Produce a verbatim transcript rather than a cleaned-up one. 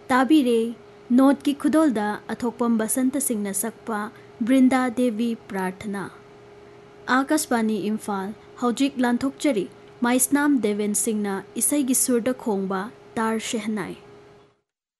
ताबिरे note की खुदोलदा अथोकपम बसंत सिंह सकपा बृंदा देवी प्रार्थना। आकाशवाणी इम्फाल हौजिक लांथोकचरी माइस्नाम देवेन सिंह इसैगी सुरद खोंबा तार शहनाई।